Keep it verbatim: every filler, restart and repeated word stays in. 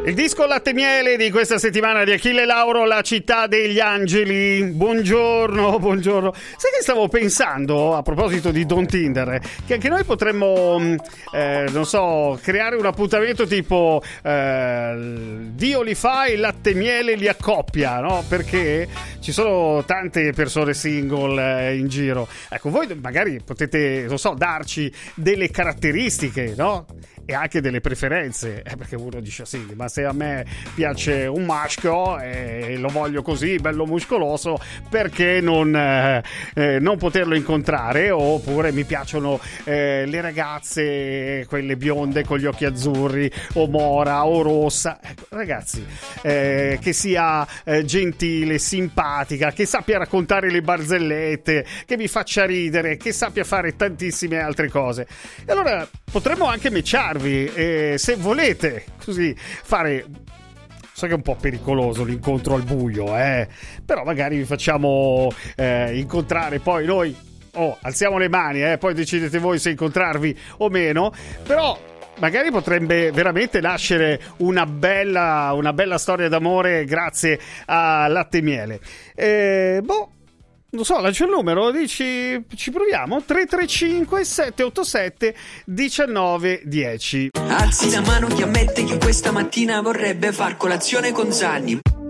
Il disco Latte e Miele di questa settimana di Achille Lauro, La città degli angeli. Buongiorno, buongiorno. Sai che stavo pensando, a proposito di Don Tinder, che anche noi potremmo, eh, non so, creare un appuntamento tipo eh, Dio li fa e Latte e Miele li accoppia, no? Perché ci sono tante persone single eh, in giro. Ecco, voi magari potete, non so, darci delle caratteristiche, no? E anche delle preferenze, eh, perché uno dice sì, ma se a me piace un maschio e lo voglio così, bello muscoloso, perché non, eh, eh, non poterlo incontrare? Oppure mi piacciono eh, le ragazze, quelle bionde con gli occhi azzurri, o mora o rossa. Ecco, ragazzi, eh, che sia eh, gentile, simpatica, che sappia raccontare le barzellette, che mi faccia ridere, che sappia fare tantissime altre cose. E allora potremmo anche matcharvi, eh, se volete, così fare. So che è un po' pericoloso l'incontro al buio, eh, però magari vi facciamo eh, incontrare, poi noi oh, alziamo le mani, eh, poi decidete voi se incontrarvi o meno, però magari potrebbe veramente nascere una bella, una bella storia d'amore grazie a Latte e Miele. Eh, boh. Non so, lancio il numero, dici, ci proviamo? tre tre cinque sette otto sette uno nove uno zero. Alzi la mano chi ammette che questa mattina vorrebbe far colazione con Zanni.